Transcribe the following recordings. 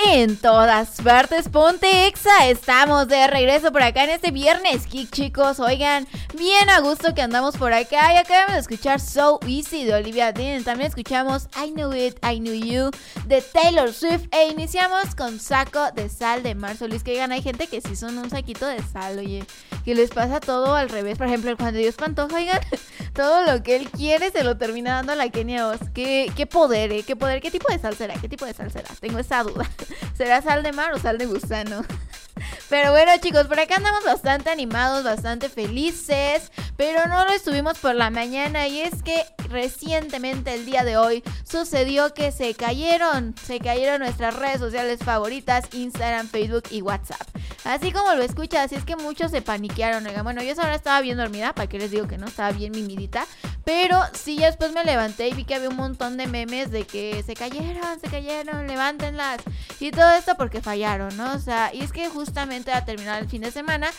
En todas partes, ponte Exa. Estamos de regreso por acá en este viernes Geek, chicos. Oigan, bien a gusto que andamos por acá. Y acabamos de escuchar So Easy de Olivia Dean. También escuchamos I Knew It, I Knew You de Taylor Swift. E iniciamos con Saco de Sal de Mar Solís. Que oigan, hay gente que sí son un saquito de sal, oye, que les pasa todo al revés. Por ejemplo, cuando Dios Pantoja, oigan, todo lo que él quiere se lo termina dando a la Kenia Oz. Qué poder, qué poder. ¿Qué tipo de sal será? ¿Qué tipo de sal será? Tengo esa duda. ¿Será sal de mar o sal de gusano? Pero bueno, chicos, por acá andamos bastante animados, bastante felices, pero no lo estuvimos por la mañana. Y es que recientemente, el día de hoy, sucedió que se cayeron nuestras redes sociales favoritas: Instagram, Facebook y WhatsApp. Así como lo escuchas, así es que muchos se paniquearon. Oigan, bueno, yo ahora estaba bien dormida, ¿para qué les digo que no? Estaba bien mimidita. Pero sí, ya después me levanté y vi que había un montón de memes de que se cayeron, levántenlas. Y todo esto porque fallaron, ¿no? O sea, y es que justamente a terminar el fin de semana,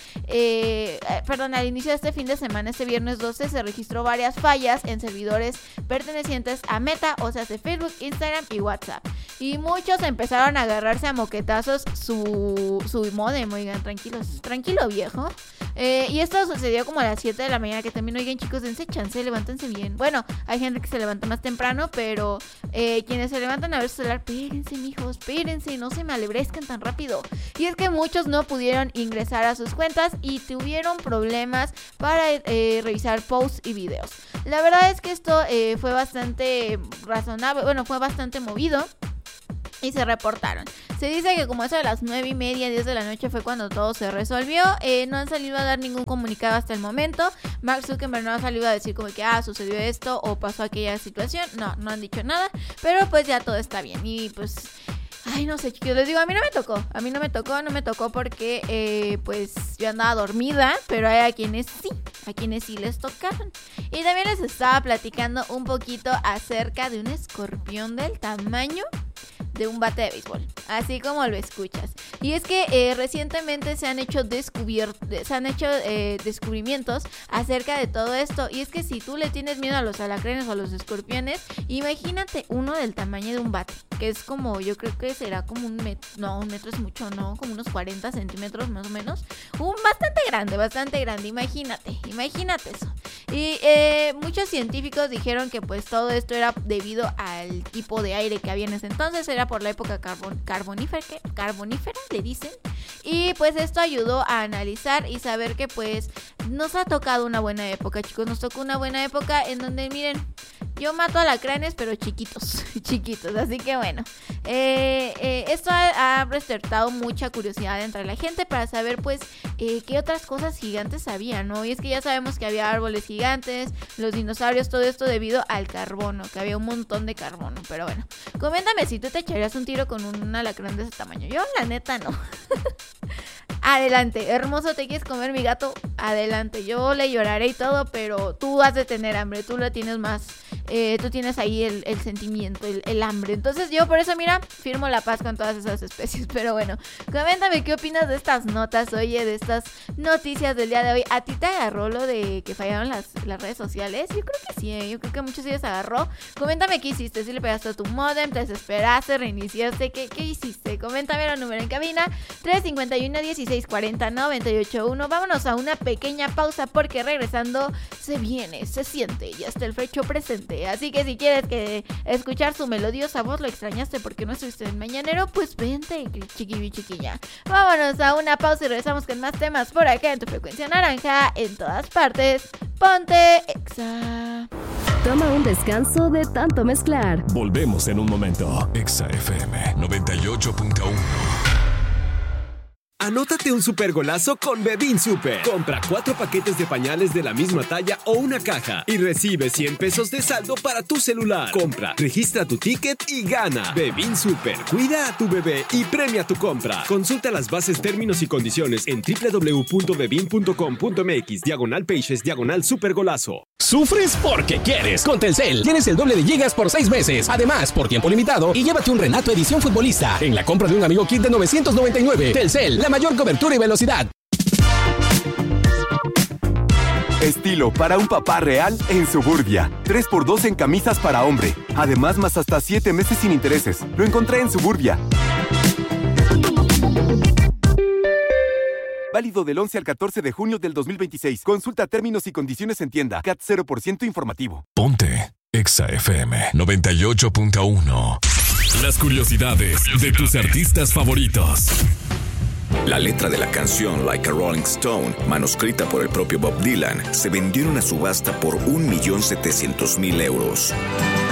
al inicio de este fin de semana, este viernes 12, se registró varias fallas en servidores pertenecientes a Meta, o sea, de Facebook, Instagram y WhatsApp. Y muchos empezaron a agarrarse a moquetazos su modem, oigan, tranquilo viejo. Y esto sucedió como a las 7 de la mañana, que también, oigan, chicos, dense chance, levántense bien. Bueno, hay gente que se levanta más temprano, pero quienes se levantan a ver su celular, espérense, mijos, espérense, no se me alebrezcan tan rápido. Y es que muchos no pudieron ingresar a sus cuentas y tuvieron problemas para revisar posts y videos. La verdad es que esto fue bastante razonable, bueno, fue bastante movido. Y se reportaron. Se dice que como eso de las 9:30, 10 de la noche fue cuando todo se resolvió. No han salido a dar ningún comunicado hasta el momento. Mark Zuckerberg no ha salido a decir como que sucedió esto o pasó aquella situación. No han dicho nada. Pero pues ya todo está bien. Y pues, ay, no sé, chicos, les digo, a mí no me tocó porque pues yo andaba dormida, pero hay a quienes sí les tocaron. Y también les estaba platicando un poquito acerca de un escorpión del tamaño de un bate de béisbol, así como lo escuchas. Y es que recientemente se han hecho descubrimientos acerca de todo esto. Y es que si tú le tienes miedo a los alacranes o a los escorpiones, imagínate uno del tamaño de un bate, que es como, yo creo que será como un metro es mucho, no, como unos 40 centímetros más o menos. Bastante grande, imagínate eso. Y muchos científicos dijeron que pues todo esto era debido al tipo de aire que había en ese entonces. Era por la época carbonífera, le dicen. Y pues esto ayudó a analizar y saber que pues nos ha tocado una buena época, chicos. Nos tocó una buena época en donde, miren, yo mato alacranes, pero chiquitos. Así que bueno, esto ha despertado mucha curiosidad entre la gente para saber pues qué otras cosas gigantes había, ¿no? Y es que ya sabemos que había árboles gigantes, los dinosaurios, todo esto debido al carbono, que había un montón de carbono. Pero bueno, coméntame si tú te echarías un tiro con un alacrán de ese tamaño. Yo la neta no. Adelante, hermoso, ¿te quieres comer mi gato? Adelante, yo le lloraré y todo, pero tú has de tener hambre, tú la tienes más, tú tienes ahí el sentimiento, el hambre. Entonces yo por eso, mira, firmo la paz con todas esas especies. Pero bueno, coméntame qué opinas de estas notas, oye, de estas noticias del día de hoy. ¿A ti te agarró lo de que fallaron las redes sociales? Yo creo que sí, yo creo que a muchos sí les agarró. Coméntame qué hiciste, si le pegaste a tu modem, te desesperaste, reiniciaste, ¿qué hiciste? Coméntame el número en cabina, 351-1640-981. Vámonos a una pequeña pausa porque regresando se viene, se siente y hasta el fecho presente. Así que si quieres escuchar su melodiosa voz, lo extrañaste porque no estuviste en Mañanero, pues vente, chiquilla. Vámonos a una pausa y regresamos con más temas por acá en tu frecuencia naranja, en todas partes. Ponte Exa. Toma un descanso de tanto mezclar. Volvemos en un momento. Exa FM 98.1. Anótate un super golazo con Bebin Super. Compra 4 paquetes de pañales de la misma talla o una caja y recibe 100 pesos de saldo para tu celular. Compra, registra tu ticket y gana. Bebin Super. Cuida a tu bebé y premia tu compra. Consulta las bases, términos y condiciones en www.bebin.com.mx/pages/supergolazo. ¿Sufres porque quieres? Con Telcel tienes el doble de gigas por 6 meses. Además, por tiempo limitado, y llévate un Renato edición futbolista en la compra de un amigo kit de 999. Telcel, la mayor cobertura y velocidad. Estilo para un papá real en Suburbia. 3x2 en camisas para hombre. Además, más hasta 7 meses sin intereses. Lo encontré en Suburbia. Válido del 11 al 14 de junio del 2026. Consulta términos y condiciones en tienda. CAT 0% informativo. Ponte Exa FM 98.1. Las curiosidades de tus artistas favoritos. La letra de la canción Like a Rolling Stone, manuscrita por el propio Bob Dylan, se vendió en una subasta por 1.700.000 euros.